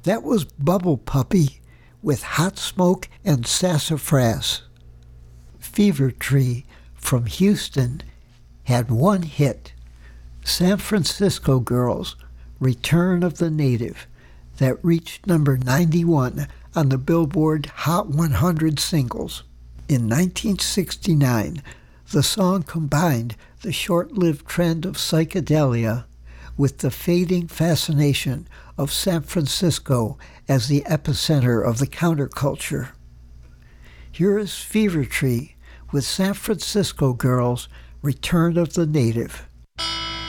That was Bubble Puppy with Hot Smoke and Sassafras. Fever Tree from Houston had one hit, San Francisco Girls, Return of the Native, that reached number 91 on the Billboard Hot 100 singles. In 1969, the song combined the short-lived trend of psychedelia with the fading fascination of San Francisco as the epicenter of the counterculture. Here is Fever Tree with San Francisco Girls, Return of the Native.